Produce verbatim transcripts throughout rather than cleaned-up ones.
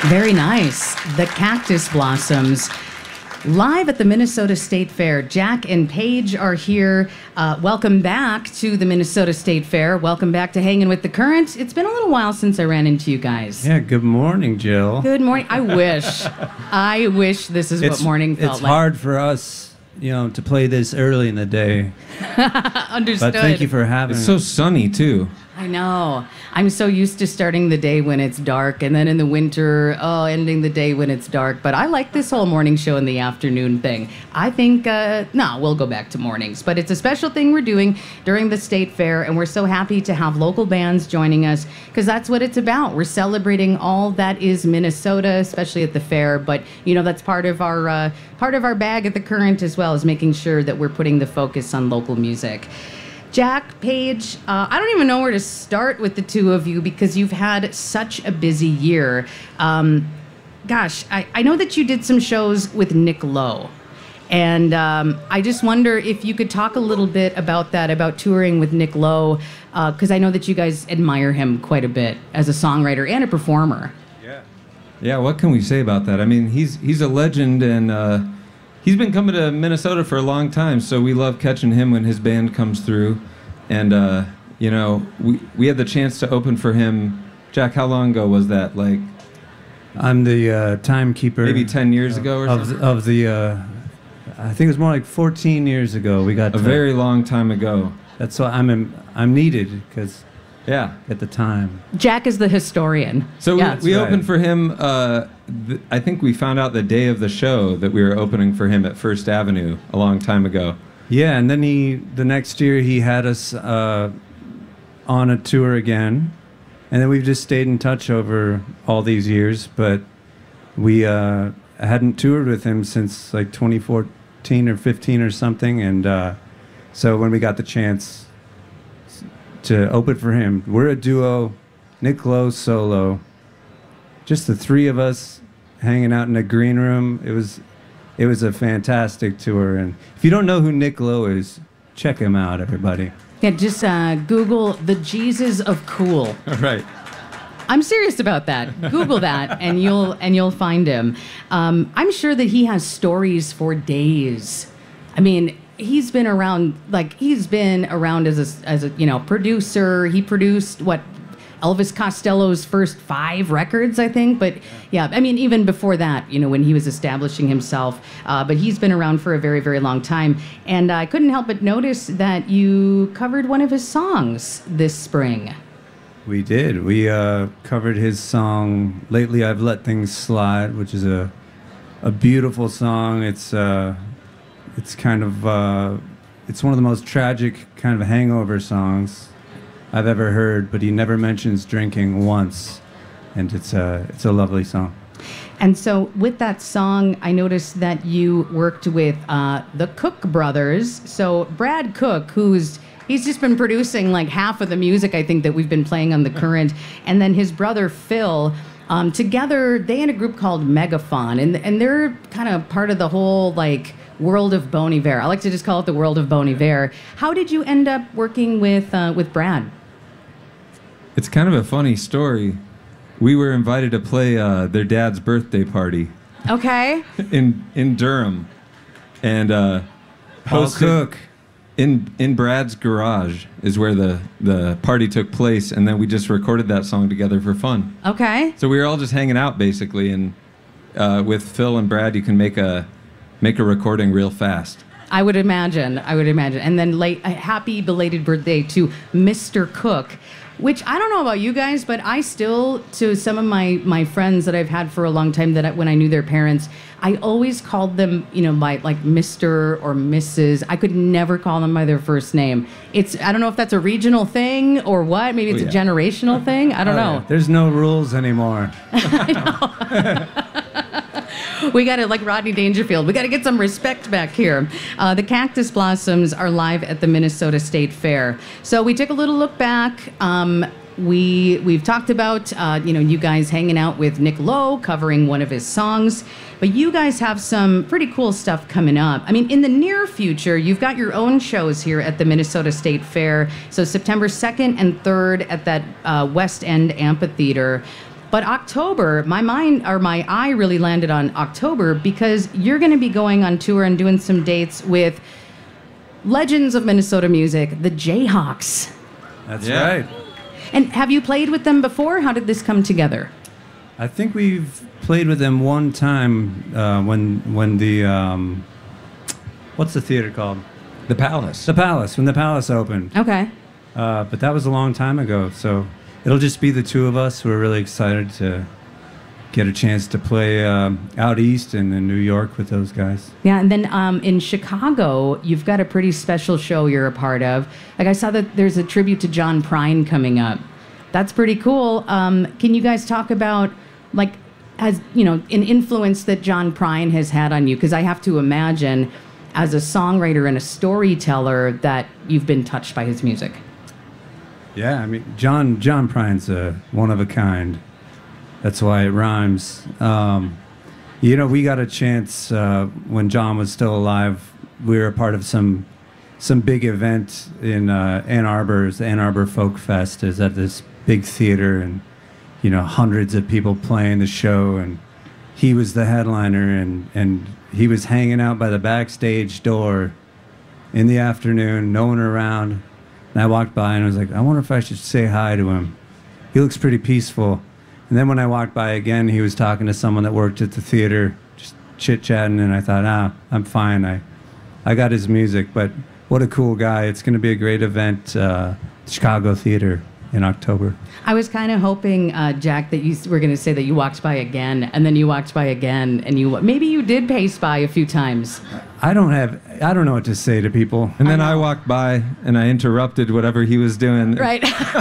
Very nice. The Cactus Blossoms. Live at the Minnesota State Fair. Jack and Paige are here. Uh, welcome back to the Minnesota State Fair. Welcome back to Hanging with the Current. It's been a little while since I ran into you guys. Yeah, good morning, Jill. Good morning. I wish. I wish this is it's, what morning felt it's like. It's hard for us, you know, to play this early in the day. Understood. But thank you for having It's us. so sunny, too. I know. I'm so used to starting the day when it's dark, and then in the winter, oh, ending the day when it's dark. But I like this whole morning show in the afternoon thing. I think, uh, no, we'll go back to mornings. But it's a special thing we're doing during the State Fair, and we're so happy to have local bands joining us, because that's what it's about. We're celebrating all that is Minnesota, especially at the fair. But, you know, that's part of our, uh, part of our bag at the Current as well, is making sure that we're putting the focus on local music. Jack, Paige, uh, I don't even know where to start with the two of you because you've had such a busy year. Um, gosh, I, I know that you did some shows with Nick Lowe. And um, I just wonder if you could talk a little bit about that, about touring with Nick Lowe, because uh, I know that you guys admire him quite a bit as a songwriter and a performer. Yeah. Yeah, what can we say about that? I mean, he's he's a legend, and uh, he's been coming to Minnesota for a long time, so we love catching him when his band comes through. And, uh, you know, we, we had the chance to open for him. Jack, how long ago was that? Like, I'm the uh, timekeeper. Maybe ten years ago or of something? The, of the, uh, I think it was more like fourteen years ago. We got A to, very long time ago. That's why I'm I'm needed, because yeah, at the time. Jack is the historian. So yeah. we, we right. opened for him, uh, th- I think we found out the day of the show that we were opening for him at First Avenue a long time ago. Yeah, and then he the next year he had us uh, on a tour again, and then we've just stayed in touch over all these years. But we uh, hadn't toured with him since like twenty fourteen or fifteen or something, and uh, so when we got the chance to open for him, we're a duo, Nick Lowe solo, just the three of us hanging out in a green room. It was. It was a fantastic tour, and if you don't know who Nick Lowe is, check him out, everybody. Yeah, just uh, Google the Jesus of Cool. Right. I'm serious about that. Google that, and you'll and you'll find him. Um, I'm sure that he has stories for days. I mean, he's been around like he's been around as a as a you know producer. He produced what. Elvis Costello's first five records, I think. But yeah, I mean, even before that, you know, when he was establishing himself. Uh, but he's been around for a very, very long time. And I couldn't help but notice that you covered one of his songs this spring. We did. We uh, covered his song, Lately I've Let Things Slide, which is a a beautiful song. It's uh, it's kind of, uh, it's one of the most tragic kind of hangover songs I've ever heard, but he never mentions drinking once, and it's a it's a lovely song. And so with that song, I noticed that you worked with uh, the Cook brothers. So Brad Cook, who's he's just been producing like half of the music I think that we've been playing on the Current, and then his brother Phil. Um, together, they had a group called Megaphon, and and they're kind of part of the whole like world of Bon Iver. I like to just call it the world of Bon Iver. How did you end up working with uh, with Brad? It's kind of a funny story. We were invited to play uh, their dad's birthday party Okay. in in Durham, and uh, Paul hosted Cook. in in Brad's garage is where the the party took place, and then we just recorded that song together for fun. Okay. So we were all just hanging out basically, and uh, with Phil and Brad, you can make a make a recording real fast. I would imagine. I would imagine. And then late, a happy belated birthday to Mister Cook, which I don't know about you guys, but I still, to some of my, my friends that I've had for a long time, that I, when I knew their parents, I always called them, you know, by like Mister or Missus I could never call them by their first name. It's I don't know if that's a regional thing or what. Maybe it's Oh, yeah. a generational thing. I don't Oh, know. yeah. There's no rules anymore. We got to, like Rodney Dangerfield, we got to get some respect back here. Uh, the Cactus Blossoms are live at the Minnesota State Fair. So we took a little look back. Um, we, we've talked about, uh, you know, you guys hanging out with Nick Lowe, covering one of his songs. But you guys have some pretty cool stuff coming up. I mean, in the near future, you've got your own shows here at the Minnesota State Fair. So September second and third at that uh, West End Amphitheater. But October, my mind or my eye really landed on October because you're going to be going on tour and doing some dates with legends of Minnesota music, the Jayhawks. That's Yeah. right. And have you played with them before? How did this come together? I think we've played with them one time uh, when when the um, what's the theater called? The Palace. The Palace. When the Palace opened. Okay. Uh, but that was a long time ago, so it'll just be the two of us. We're really excited to get a chance to play um, out east and in New York with those guys. Yeah, and then um, in Chicago, you've got a pretty special show you're a part of. Like I saw that there's a tribute to John Prine coming up. That's pretty cool. Um, can you guys talk about, like, has you know, an influence that John Prine has had on you? Because I have to imagine, as a songwriter and a storyteller, that you've been touched by his music. Yeah, I mean, John John Prine's a one of a kind. That's why it rhymes. Um, you know, we got a chance uh, when John was still alive. We were a part of some some big event in uh, Ann Arbor. It's the Ann Arbor Folk Fest is at this big theater, and you know, hundreds of people playing the show, and he was the headliner, and and he was hanging out by the backstage door in the afternoon, no one around. And I walked by and I was like, I wonder if I should say hi to him. He looks pretty peaceful. And then when I walked by again, he was talking to someone that worked at the theater, just chit-chatting, and I thought, ah, I'm fine. I, I got his music, but what a cool guy. It's going to be a great event, uh, Chicago Theater in October. I was kind of hoping, uh, Jack, that you were going to say that you walked by again, and then you walked by again, and you maybe you did pace by a few times. I don't have, I don't know what to say to people. And then I, I walked by and I interrupted whatever he was doing. Right.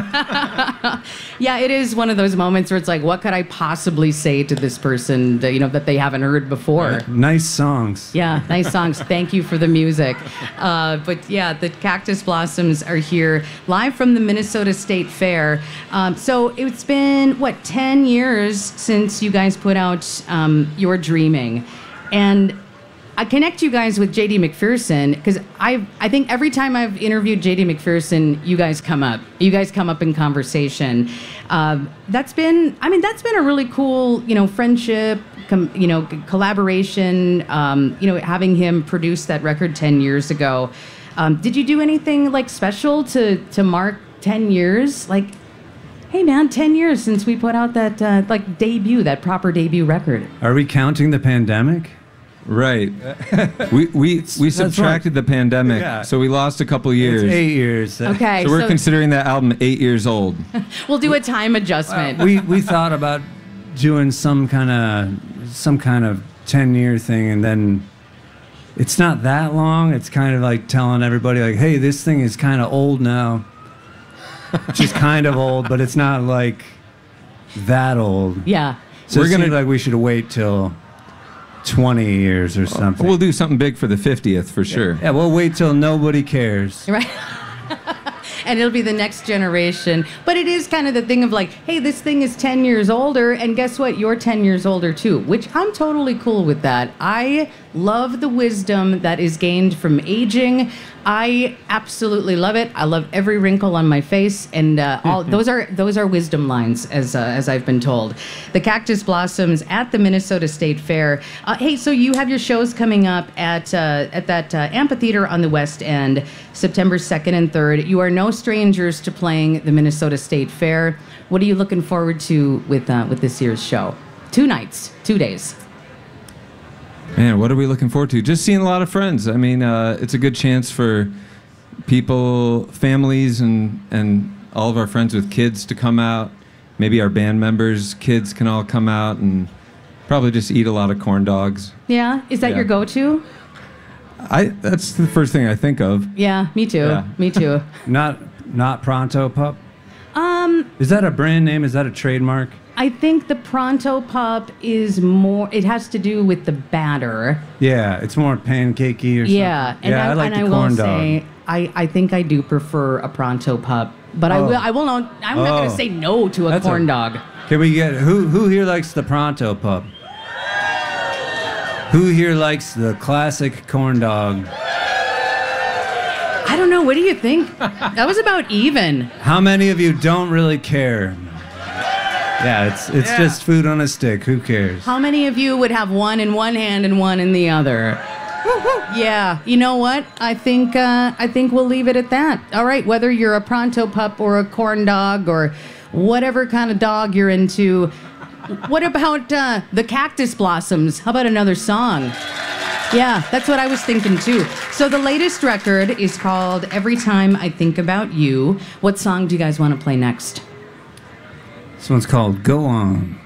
Yeah, it is one of those moments where it's like, what could I possibly say to this person that, you know, that they haven't heard before? Nice songs. Yeah, nice songs. Thank you for the music. Uh, but yeah, the Cactus Blossoms are here live from the Minnesota State Fair. Um, so it's been, what, ten years since you guys put out um, You're Dreaming. And I connect you guys with J D McPherson because I I think every time I've interviewed J D McPherson, you guys come up. You guys come up in conversation. Uh, that's been, I mean, that's been a really cool, you know, friendship, com, you know, collaboration. Um, you know, having him produce that record ten years ago. Um, did you do anything like special to to mark ten years? Like, hey man, ten years since we put out that uh, like debut, that proper debut record. Are we counting the pandemic? Right. we we we subtracted the pandemic, Yeah. so we lost a couple years. It's eight years. Okay, So we're so considering that album eight years old. we'll do a time adjustment. we we thought about doing some kind of some kind of ten year thing, and then it's not that long. It's kind of like telling everybody like, hey, this thing is kind of old now. Just kind of old, but it's not like that old. Yeah. So We're it gonna- seems like we should wait till twenty years or something. We'll do something big for the fiftieth for sure. Yeah, we'll wait till nobody cares. Right. And it'll be the next generation. But it is kind of the thing of like, hey, this thing is ten years older, and guess what? You're ten years older too, which I'm totally cool with that. I love the wisdom that is gained from aging. I absolutely love it. I love every wrinkle on my face, and uh, all those are those are wisdom lines, as uh, as I've been told. The Cactus Blossoms at the Minnesota State Fair. Uh, hey, so you have your shows coming up at uh, at that uh, amphitheater on the West End, September second and third. You are no strangers to playing the Minnesota State Fair. What are you looking forward to with uh, with this year's show? Two nights, two days. Man, what are we looking forward to? Just seeing a lot of friends. I mean, uh, it's a good chance for people, families, and and all of our friends with kids to come out. Maybe our band members' kids can all come out and probably just eat a lot of corn dogs. Yeah, is that Yeah. your go-to? I that's the first thing I think of. Yeah, me too. Yeah. Me too. Not not Pronto Pup. Um, Is that a brand name? Is that a trademark? I think the Pronto Pup is more. It has to do with the batter. Yeah, it's more pancakey or something. Yeah, and yeah, I, I like and the I corn will dog. say, I, I think I do prefer a Pronto Pup, but I Oh. will. I will not. I'm not going Oh. to say no to a That's corn a- dog. Can we get who who here likes the Pronto Pup? Who here likes the classic corn dog? I don't know. What do you think? That was about even. How many of you don't really care? Yeah, it's it's Yeah. just food on a stick. Who cares? How many of you would have one in one hand and one in the other? Yeah, you know what? I think uh, I think we'll leave it at that. All right, whether you're a pronto pup or a corn dog or whatever kind of dog you're into, what about uh, the Cactus Blossoms? How about another song? Yeah, that's what I was thinking too. So the latest record is called Every Time I Think About You. What song do you guys want to play next? This one's called Go On.